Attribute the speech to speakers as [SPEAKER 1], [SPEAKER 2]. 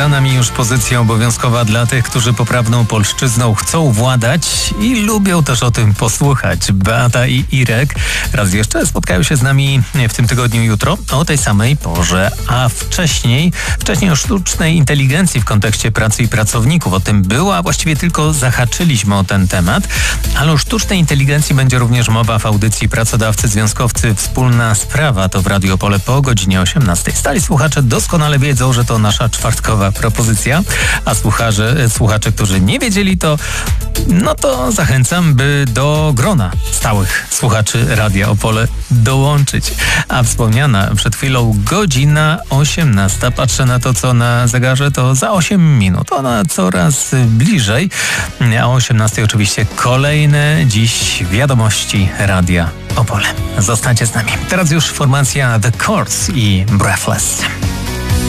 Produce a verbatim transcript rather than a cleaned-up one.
[SPEAKER 1] Za nami już pozycja obowiązkowa dla tych, którzy poprawną polszczyzną chcą władać i lubią też o tym posłuchać. Beata i Irek raz jeszcze spotkają się z nami w tym tygodniu jutro o tej samej porze, a wcześniej, wcześniej o sztucznej inteligencji w kontekście pracy i pracowników. O tym było, a właściwie tylko zahaczyliśmy o ten temat, ale o sztucznej inteligencji będzie również mowa w audycji Pracodawcy, Związkowcy, Wspólna Sprawa. To w Radio Opole po godzinie osiemnastej. Stali słuchacze doskonale wiedzą, że to nasza czwartkowa propozycja, a słuchacze, słuchacze, którzy nie wiedzieli, to no to zachęcam, by do grona stałych słuchaczy Radia Opole dołączyć. A wspomniana przed chwilą godzina osiemnasta. Patrzę na to, co na zegarze, to za osiem minut. Ona coraz bliżej. A o osiemnastej oczywiście kolejne dziś wiadomości Radia Opole. Zostańcie z nami. Teraz już formacja The Chords i Breathless.